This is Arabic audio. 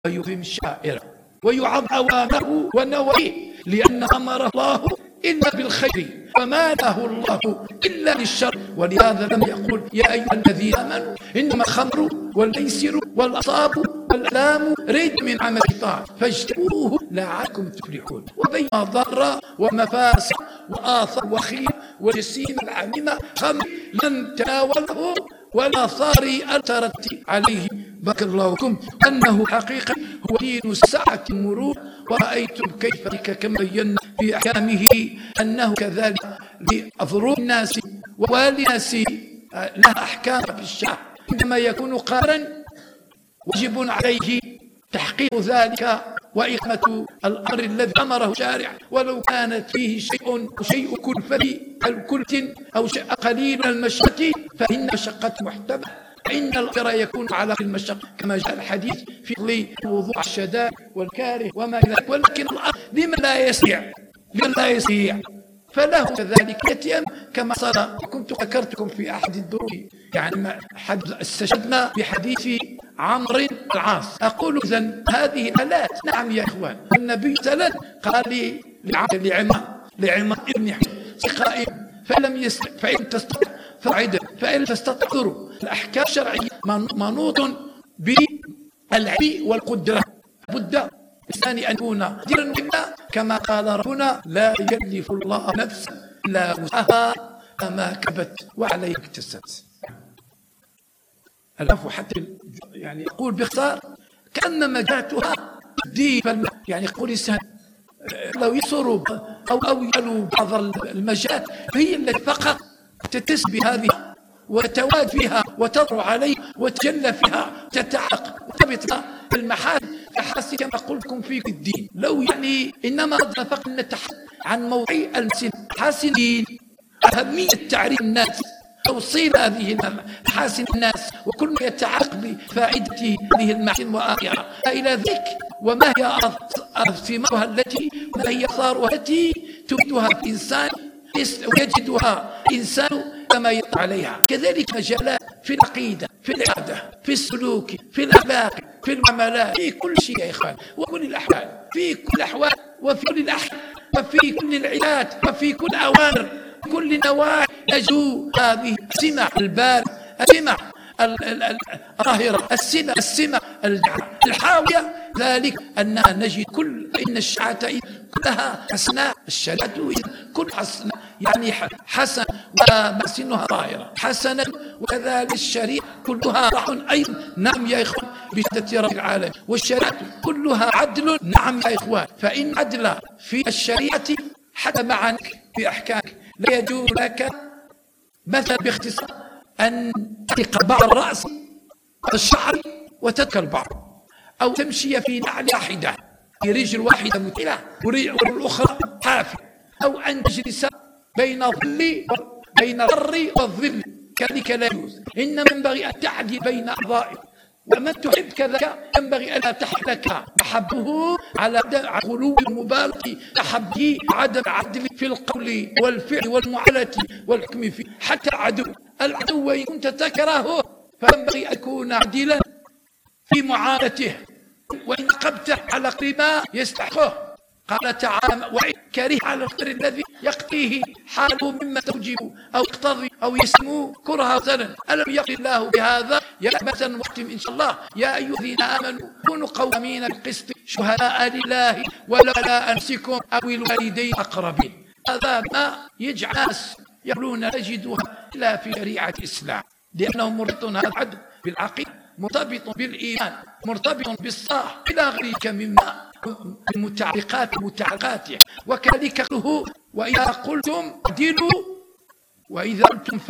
ويقيم شائره ويعظم أوامره ونواهيه، لأن أمر الله إلا بالخير وما له الله إلا للشر. ولهذا لم يقل يا أيها الذين آمنوا إنما الخمر والميسر والأنصاب والأزلام رجس من عمل الشيطان فاجتنبوه لعلكم تفلحون. وبين ضر ومفاسد وآثار وخير وجسيم العميمة خمر لن تناوله ولا صار أثرت عليه. بارك الله لكم. أنه حقيقة هو دين السعة المرور. ورأيتم كيف كما بينا في أحكامه أنه كذلك لأظروف الناس ووالي الناس لها أحكام في الشرع. عندما يكون قارا واجب عليه تحقيق ذلك وإقامة الأمر الذي أمره الشارع، ولو كانت فيه شيء كلفة أو شيء قليل من المشقة فإن مشقة محتمل، فإن الأمر يكون على المشقة كما جاء الحديث في وضوء الشدائد والكاره وما إلى ذلك. ولكن الأمر لمن لا يستطيع فله كذلك يتيم كما صار. كنت ذكرتكم في أحد الدروس يعني استشهدنا بحديث عمرو العاص. أقول إذن هذه الآلات نعم يا إخوان. النبي صلى الله عليه وسلم قال لعمر ابن قائم فإن تستطع فعد فإن تستطع ضرب. الأحكام الشرعية منوط بالعلم والقدرة. بد الإنسان أن يكون قادرا بالله كما قال ربنا لا يكلف الله نفسا إلا وسعها ما كسبت وعليها اكتسبت. العفو حتى يعني يقول باختصار كأنما جاءتها دي يعني يقول الإنسان لو يصروا أو يلوا بعض المجالات هي التي فقط تتس بهذه وتواد فيها وتضر عليه وتجلى فيها تتعلق وتبط المحاسن كما قلت لكم في الدين. لو يعني إنما فقط نتحدث عن موضوع المحاسن الدين، أهمية تعريف الناس، توصيل هذه المحاسن الناس وكل ما يتعلق بفائدة هذه المحاسن وآخرها إلى ذلك. وما هي ثمارها التي وما هي آثارها التي تجدها الإنسان ويجدها الإنسان كما يطلع عليها. كذلك مجالات في العقيدة في العادة في السلوك في الأخلاق في المعاملات في كل شيء يا إخوان وكل الأحوال في كل الأحوال وفي كل الأحيان وفي كل العادات وفي كل أوامر كل نواحي نجد هذه السمة البارد السمة الظاهرة السمة الحاوية. ذلك أننا نجد إن الشريعة كلها حسناء. الشريعة كل حسناء يعني حسن ومحسنها ظاهرة حسنا. وكذلك الشريعة كلها صح أيضا نعم يا إخوان بشهادة رب العالمين. والشريعة كلها عدل نعم يا إخوان. فإن عدل في الشريعة حتى معك في أحكامك لا يجوز لك مثلا باختصار أن تحلق بعض الرأس الشعر وتترك البعض، أو تمشي في نعل واحدة برجل واحدة متلة والأخرى حافية، أو أن تجلس بين الضر والظل كذلك لا يجوز. إنما ينبغي أن تعدل بين أعضائك. ومن تحب كذلك ينبغي أن تحلك محبه على غلو المبالغة محبه عدم عدل في القول والفعل والمعاملة والحكم فيه. حتى العدو وإن كنت تكرهه فينبغي أن يكون عادلا في معاملته وإن قبته على قدر ما يستحقه. قال تعالى وإن كره على القدر الذي يقضيه حاله مما توجب أو يقتضي أو يسمو كرها مثلا. ألم يقل الله بهذا يا مثلا واختم إن شاء الله يا أيها الذين آمنوا كونوا قوامين بالقسط شهداء لله ولو على أنفسكم أو الوالدين أقربين. هذا ما يجعل الناس يقولون نجدها إلا في شريعة الإسلام لأنهم مرتبطون هذا العدل بالعقيدة مرتبط بالإيمان مرتبط بالصلاح إلى غيرك مما متعلقاته. وكذلك وإذا قلتم اعدلوا وإذا قلتم